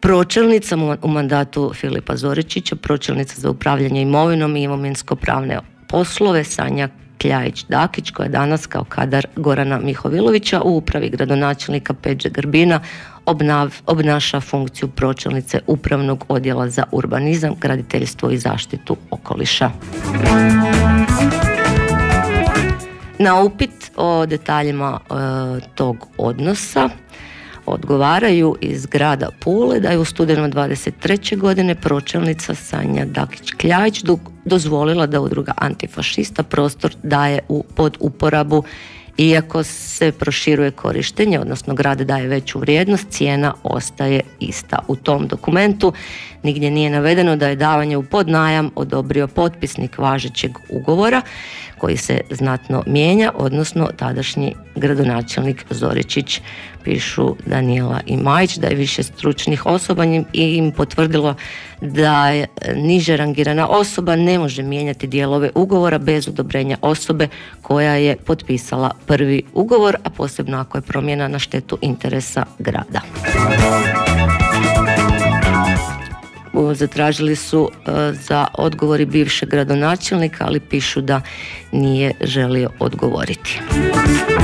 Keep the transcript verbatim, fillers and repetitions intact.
pročelnica u mandatu Filipa Zoričića, pročelnica za upravljanje imovinom i imovinsko-pravne poslove Sanja Kljajić-Dakić, koja je danas kao kadar Gorana Mihovilovića u upravi gradonačelnika Peđe Grbina obnav, obnaša funkciju pročelnice Upravnog odjela za urbanizam, graditeljstvo i zaštitu okoliša. Na upit o detaljima e, tog odnosa odgovaraju iz grada Pule da je u studenom dvadeset treće godine pročelnica Sanja Dakić-Kljajić dozvolila da udruga Antifašista prostor daje u, pod uporabu, iako se proširuje korištenje, odnosno grad daje veću vrijednost, cijena ostaje ista. U tom dokumentu nigdje nije navedeno da je davanje u podnajam odobrio potpisnik važećeg ugovora koji se znatno mijenja, odnosno tadašnji gradonačelnik Zoričić. Pišu Danijela i Majić da je više stručnih osoba im potvrdilo da je niže rangirana osoba ne može mijenjati dijelove ugovora bez odobrenja osobe koja je potpisala prvi ugovor, a posebno ako je promjena na štetu interesa grada. Zatražili su uh, za odgovori bivšeg gradonačelnika, ali pišu da nije želio odgovoriti.